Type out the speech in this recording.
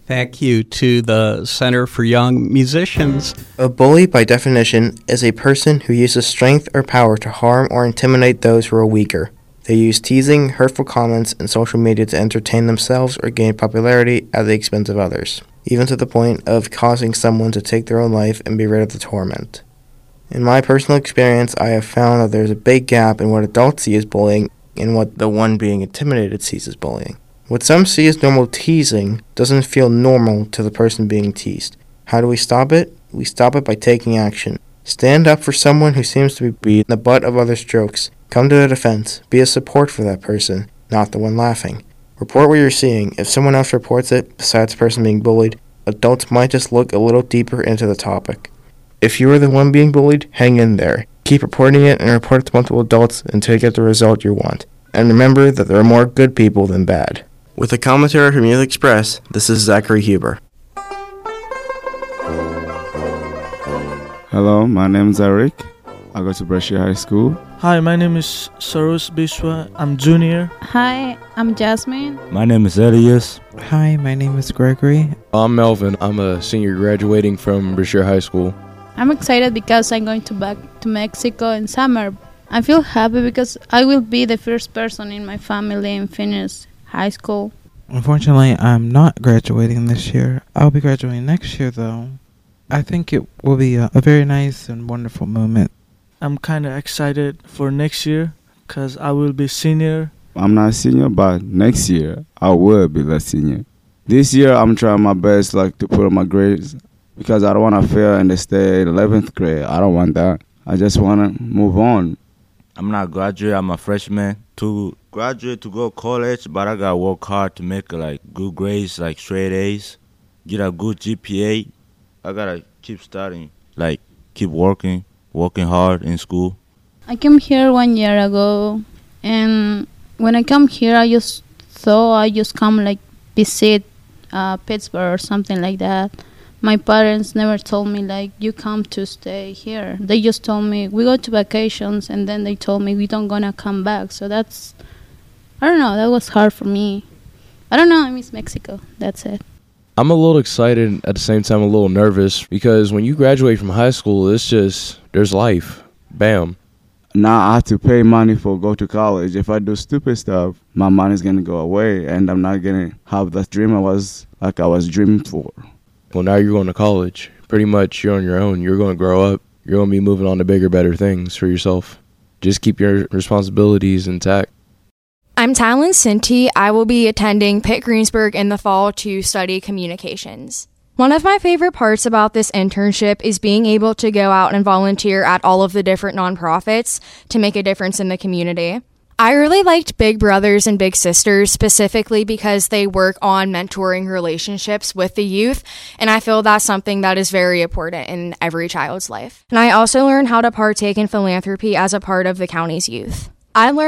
Thank you to the Center for Young Musicians. A bully, by definition, is a person who uses strength or power to harm or intimidate those who are weaker. They use teasing, hurtful comments, and social media to entertain themselves or gain popularity at the expense of others, even to the point of causing someone to take their own life and be rid of the torment. In my personal experience, I have found that there's a big gap in what adults see as bullying and what the one being intimidated sees as bullying. What some see as normal teasing doesn't feel normal to the person being teased. How do we stop it? We stop it by taking action. Stand up for someone who seems to be the butt of others' jokes. Come to their defense. Be a support for that person, not the one laughing. Report what you're seeing. If someone else reports it, besides the person being bullied, adults might just look a little deeper into the topic. If you are the one being bullied, hang in there. Keep reporting it and report it to multiple adults until you get the result you want. And remember that there are more good people than bad. With a commentary from Youth Express, this is Zachary Huber. Hello, my name is Eric. I go to Brescia High School. Hi, my name is Saros Bishwa. I'm junior. Hi, I'm Jasmine. My name is Elias. Hi, my name is Gregory. I'm Melvin. I'm a senior graduating from Brescia High School. I'm excited because I'm going back to Mexico in summer. I feel happy because I will be the first person in my family in finish high school. Unfortunately, I'm not graduating this year. I'll be graduating next year, though. I think it will be a very nice and wonderful moment. I'm kind of excited for next year because I will be senior. I'm not a senior, but next year I will be the senior. This year I'm trying my best to put on my grades because I don't want to fail and stay in 11th grade. I don't want that. I just want to move on. I'm not graduate. I'm a freshman. To graduate, to go to college, but I got to work hard to make good grades, straight A's, get a good GPA. I got to keep studying, keep working hard in school. I came here 1 year ago, and when I come here, I just thought I just come visit Pittsburgh or something like that. My parents never told me you come to stay here. They just told me we go to vacations, and then they told me we don't gonna come back. So that's, I don't know, that was hard for me. I don't know, I miss Mexico. That's it. I'm a little excited, at the same time a little nervous, because when you graduate from high school, it's just, there's life. Bam. Now I have to pay money for go to college. If I do stupid stuff, my money's going to go away, and I'm not going to have that dream I was dreaming for. Well, now you're going to college. Pretty much you're on your own. You're going to grow up. You're going to be moving on to bigger, better things for yourself. Just keep your responsibilities intact. I'm Talon Sinti. I will be attending Pitt Greensburg in the fall to study communications. One of my favorite parts about this internship is being able to go out and volunteer at all of the different nonprofits to make a difference in the community. I really liked Big Brothers and Big Sisters specifically because they work on mentoring relationships with the youth, and I feel that's something that is very important in every child's life. And I also learned how to partake in philanthropy as a part of the county's youth. I learned